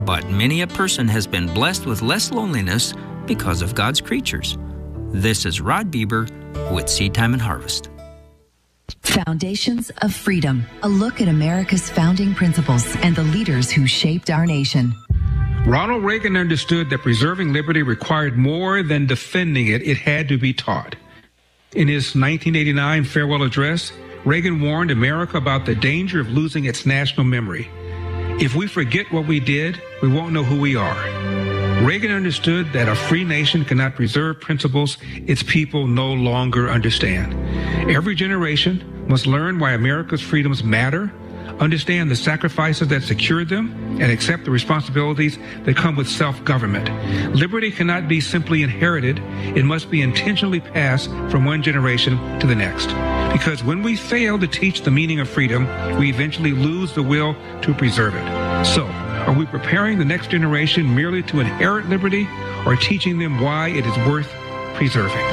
But many a person has been blessed with less loneliness because of God's creatures. This is Rod Bieber with Seed Time and Harvest. Foundations of Freedom, a look at America's founding principles and the leaders who shaped our nation. Ronald Reagan understood that preserving liberty required more than defending it. It had to be taught. In his 1989 farewell address, Reagan warned America about the danger of losing its national memory. If we forget what we did, we won't know who we are. Reagan understood that a free nation cannot preserve principles its people no longer understand. Every generation must learn why America's freedoms matter, understand the sacrifices that secured them, and accept the responsibilities that come with self-government. Liberty cannot be simply inherited. It must be intentionally passed from one generation to the next. Because when we fail to teach the meaning of freedom, we eventually lose the will to preserve it. So, are we preparing the next generation merely to inherit liberty, or teaching them why it is worth preserving?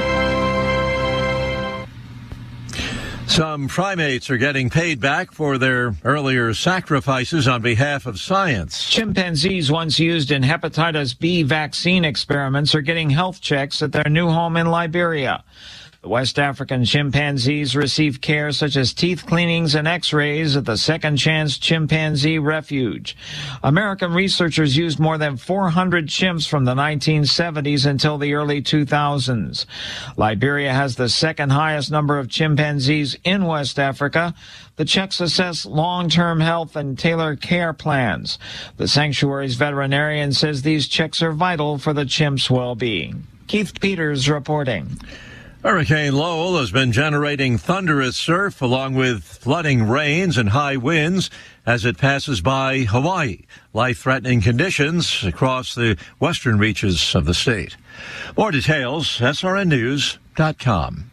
Some primates are getting paid back for their earlier sacrifices on behalf of science. Chimpanzees once used in hepatitis B vaccine experiments are getting health checks at their new home in Liberia. The West African chimpanzees receive care such as teeth cleanings and x-rays at the Second Chance Chimpanzee Refuge. American researchers used more than 400 chimps from the 1970s until the early 2000s. Liberia has the second highest number of chimpanzees in West Africa. The checks assess long-term health and tailor care plans. The sanctuary's veterinarian says these checks are vital for the chimps' well-being. Keith Peters reporting. Hurricane Lowell has been generating thunderous surf along with flooding rains and high winds as it passes by Hawaii. Life-threatening conditions across the western reaches of the state. More details, srnnews.com.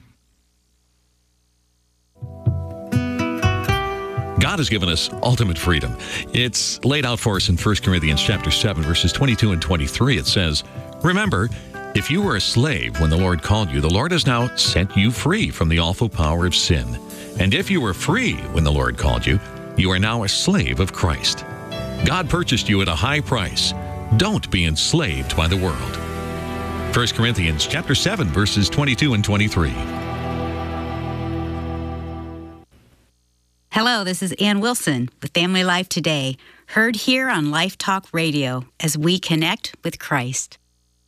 God has given us ultimate freedom. It's laid out for us in 1 Corinthians chapter 7, verses 22 and 23. It says, "Remember, if you were a slave when the Lord called you, the Lord has now set you free from the awful power of sin. And if you were free when the Lord called you, you are now a slave of Christ. God purchased you at a high price. Don't be enslaved by the world." 1 Corinthians chapter 7, verses 22 and 23. Hello, this is Ann Wilson with Family Life Today, heard here on Life Talk Radio as we connect with Christ.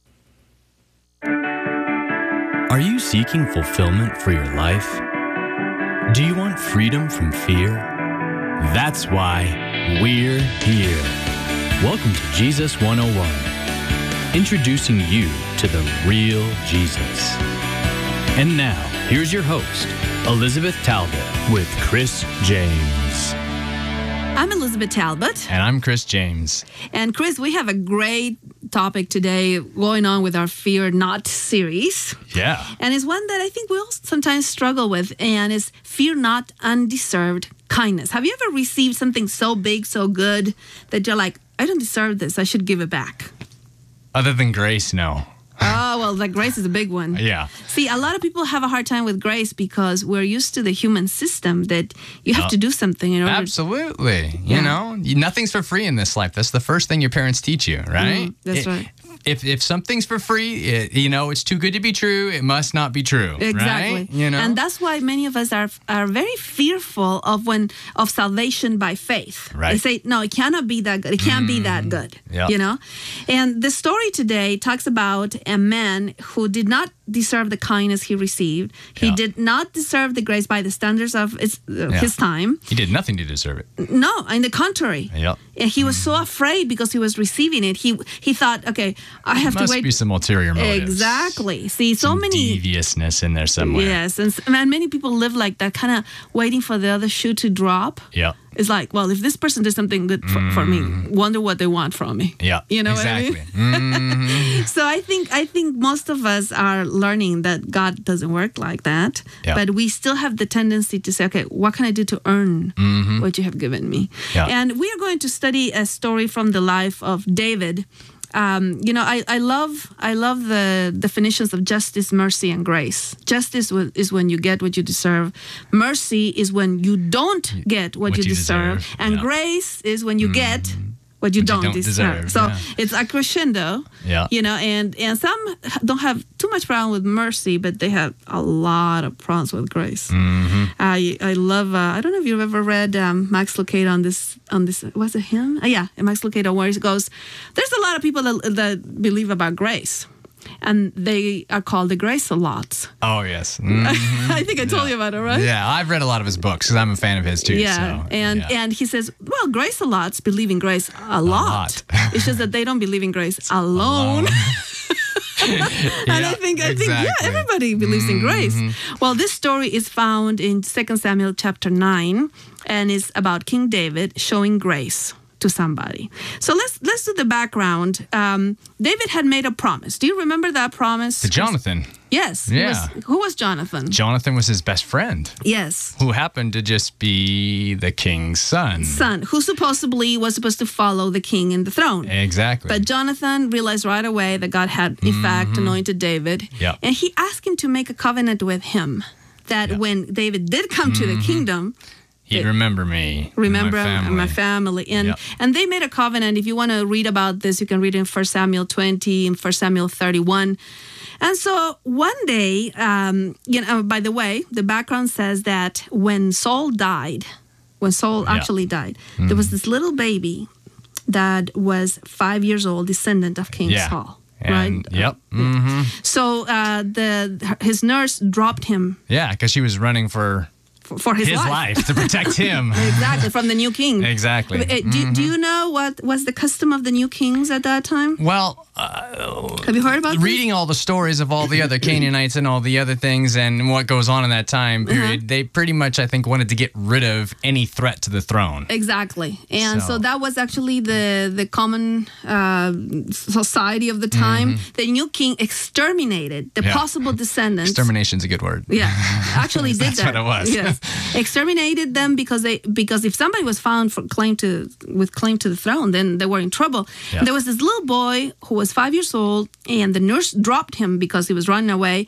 Are you seeking fulfillment for your life? Do you want freedom from fear? That's why we're here. Welcome to Jesus 101, introducing you to the real Jesus. And now, here's your host, Elizabeth Talbot with Chris James. I'm Elizabeth Talbot. And I'm Chris James. And Chris, we have a great topic today going on with our Fear Not series. Yeah. And it's one that I think we all sometimes struggle with, and it's Fear Not Undeserved Kindness. Have you ever received something so big, so good, that you're like, I don't deserve this, I should give it back? Other than grace, no. Oh, well, like grace is a big one. Yeah. See, a lot of people have a hard time with grace because we're used to the human system that you have to do something in order. Absolutely. You know, nothing's for free in this life. That's the first thing your parents teach you, right? That's right. If something's for free, it's too good to be true. It must not be true. Exactly. Right? You know? And that's why many of us are very fearful of salvation by faith. Right. They say, no, it cannot be that good. It can't be that good. Yep. You know? And the story today talks about a man who did not deserve the kindness he received. He did not deserve the grace by the standards of his time. He did nothing to deserve it. No, on the contrary. Yep. He was so afraid because he was receiving it. He thought, okay, I have to wait. Must be some ulterior motives. Exactly. See, so some many deviousness in there somewhere. Yes, and many people live like that, kind of waiting for the other shoe to drop. Yeah. It's like, well, if this person did something good for me, wonder what they want from me. Yeah. You know exactly. what I mean? So I think most of us are learning that God doesn't work like that. Yeah. But we still have the tendency to say, okay, what can I do to earn what you have given me? Yeah. And we are going to study a story from the life of David. I love the definitions of justice, mercy, and grace. Justice is when you get what you deserve. Mercy is when you don't get what you deserve. And grace is when you get what you don't deserve. So yeah. it's a crescendo, Yeah. you know, and some don't have too much problem with mercy, but they have a lot of problems with grace. Mm-hmm. I love, I don't know if you've ever read Max Lucado on this, was it him? Yeah, Max Lucado, where he goes, there's a lot of people that believe about grace. And they are called the Grace-a-lots. Oh, yes. Mm-hmm. I think I told you about it, right? Yeah, I've read a lot of his books because I'm a fan of his too. Yeah, so, and he says, well, Grace-a-lots believe in grace a lot. It's just that they don't believe in grace alone. And I think, yeah, everybody believes in grace. Well, this story is found in 2 Samuel chapter 9, and is about King David showing grace to somebody. So let's do the background. David had made a promise. Do you remember that promise? To Jonathan. Yes. Yeah. Who was Jonathan? Jonathan was his best friend. Yes. Who happened to just be the king's son. Who supposedly was supposed to follow the king in the throne. Exactly. But Jonathan realized right away that God had, in fact, anointed David. Yep. And he asked him to make a covenant with him that when David did come to the kingdom, he'd remember me. Remember my family. And they made a covenant. If you want to read about this, you can read in 1 Samuel 20 and 1 Samuel 31. And so one day, by the way, the background says that when Saul actually died, there was this little baby that was 5 years old, descendant of King Saul. Right? Yep. Mm-hmm. So his nurse dropped him. Yeah, because she was running for his life to protect him. Exactly, from the new king. Exactly. Do you know what was the custom of the new kings at that time? Well, have you heard about reading all the stories of all the other Canaanites and all the other things and what goes on in that time period, they pretty much, I think, wanted to get rid of any threat to the throne. Exactly. And so that was actually the common society of the time. The new king exterminated the possible descendants. Extermination's a good word. Yeah, actually did That's that. what it was. Yes. Exterminated them because if somebody was found with claim to the throne, then they were in trouble. Yeah. There was this little boy who was 5 years old, and the nurse dropped him because he was running away.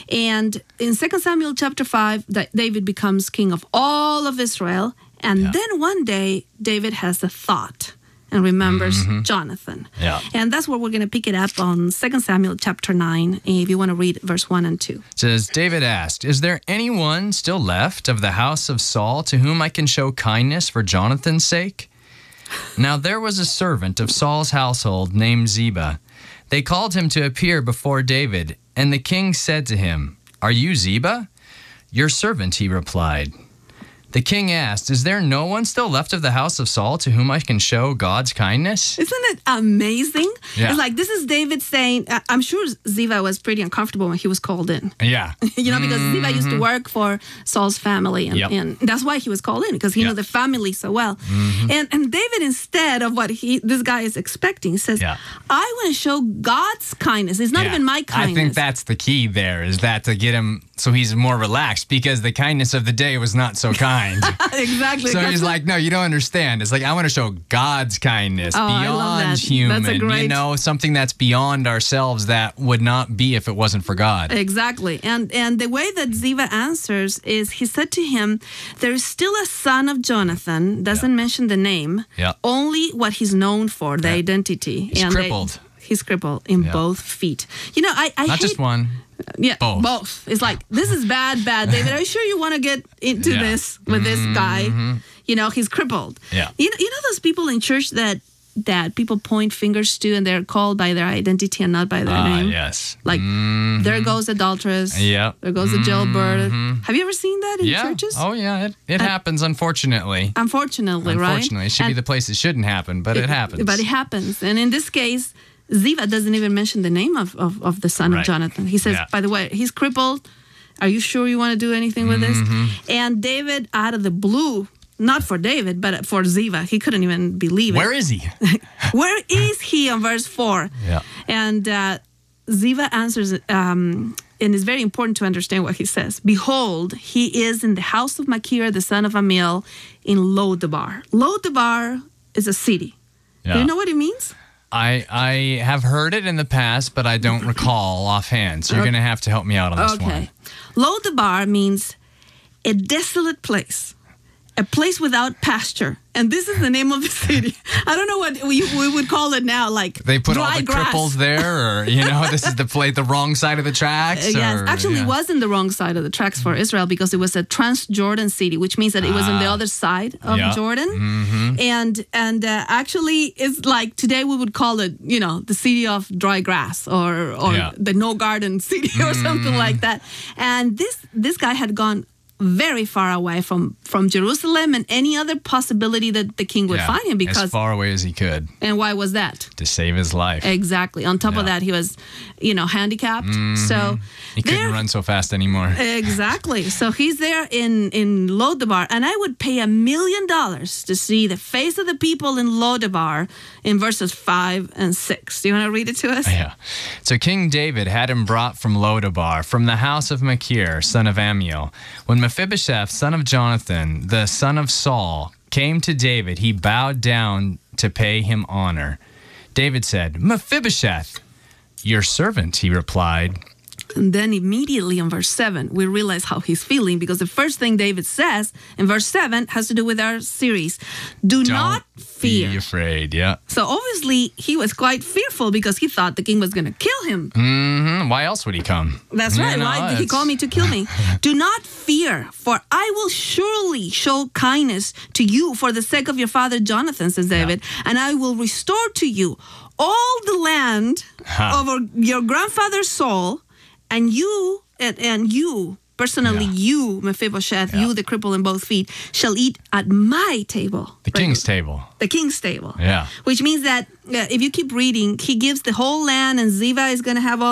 And in 2 Samuel chapter 5, David becomes king of all of Israel. And then one day, David has a thought and remembers Jonathan. Yeah. And that's where we're going to pick it up on 2 Samuel chapter 9, if you want to read verse 1 and 2. It says, David asked, "Is there anyone still left of the house of Saul to whom I can show kindness for Jonathan's sake?" Now there was a servant of Saul's household named Ziba. They called him to appear before David, and the king said to him, "Are you Ziba?" "Your servant," he replied. The king asked, "Is there no one still left of the house of Saul to whom I can show God's kindness?" Isn't it amazing? Yeah. It's like, this is David saying, I'm sure Ziba was pretty uncomfortable when he was called in. Yeah. Because Ziba used to work for Saul's family. And that's why he was called in, because he knew the family so well. And David, instead of what this guy is expecting, says, I want to show God's kindness. It's not even my kindness. I think that's the key there, is that to get him so he's more relaxed, because the kindness of the day was not so kind. Exactly. So he's like, no, you don't understand. It's like, I want to show God's kindness beyond human. That's a great... something that's beyond ourselves that would not be if it wasn't for God. Exactly. And the way that Ziba answers is, he said to him, there is still a son of Jonathan, doesn't mention the name, only what he's known for, the identity. He's crippled. He's crippled in both feet. I not hate... just one. Yeah, both. It's like, this is bad, David. Are you sure you want to get into this with this guy? He's crippled. Yeah. You know those people in church that people point fingers to, and they're called by their identity and not by their name? Yes. Like, there goes adulteress. Yeah. There goes the jailbird. Have you ever seen that in churches? Oh, yeah. It happens, unfortunately. Unfortunately, right? Unfortunately. It should be the place it shouldn't happen, but it happens. But it happens. And in this case, Ziba doesn't even mention the name of the son of Jonathan. He says, by the way, he's crippled. Are you sure you want to do anything with this? And David, out of the blue, not for David, but for Ziba, he couldn't even believe it. Where is he? Where is he on verse 4? Yeah. And Ziba answers, and it's very important to understand what he says. Behold, he is in the house of Machir, the son of Amiel, in Lodabar. Lodabar is a city. Yeah. Do you know what it means? I have heard it in the past, but I don't recall offhand. So you're going to have to help me out on this one. Lodabar means a desolate place, a place without pasture. And this is the name of the city. I don't know what we would call it now, like they put dry all the grass. cripples there, or this is the wrong side of the tracks. Yes, actually, yeah. it wasn't the wrong side of the tracks for Israel because it was a Transjordan city, which means that it was on the other side of Jordan. Mm-hmm. And actually, it's like today we would call it, the city of dry grass or the no garden city or something like that. And this guy had gone very far away from Jerusalem and any other possibility that the king would find him, because as far away as he could. And why was that? To save his life. Exactly. On top of that, he was, handicapped. Mm-hmm. So he couldn't run so fast anymore. Exactly. So he's there in Lodabar, and I would pay $1 million to see the face of the people in Lodabar in verses 5 and 6. Do you want to read it to us? Yeah. So King David had him brought from Lodabar, from the house of Machir, son of Ammiel. When Mephibosheth, son of Jonathan, the son of Saul, came to David, he bowed down to pay him honor. David said, "Mephibosheth." "Your servant," he replied. And then immediately in verse 7, we realize how he's feeling, because the first thing David says in verse 7 has to do with our series. Don't not fear. Be afraid, yeah. So obviously he was quite fearful because he thought the king was going to kill him. Mm-hmm. Why else would he come? That's right. Why did he call me to kill me? Do not fear, for I will surely show kindness to you for the sake of your father Jonathan, says David, and I will restore to you all the land of your grandfather Saul, and you, personally, you, Mephibosheth, you, the cripple in both feet, shall eat at my table. The king's table. The king's table. Yeah. Which means that if you keep reading, he gives the whole land, and Ziva is going to have all